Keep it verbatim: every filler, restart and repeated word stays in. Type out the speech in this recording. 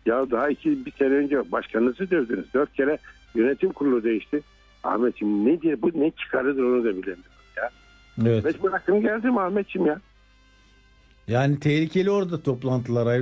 Ya daha iki bir sene önce başkanınızı dövdünüz. Dört kere yönetim kurulu değişti. Ahmetciğim ne diye bu ne çıkarıdır onu da bilemiyorum ya. Evet. Ve bırakın geldim Ahmetciğim ya. Yani tehlikeli orada toplantılar.